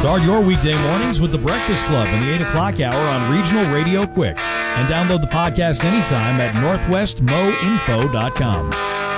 Start your weekday mornings with the Breakfast Club in the 8 o'clock hour on Regional Radio Quick. And download the podcast anytime at northwestmoinfo.com.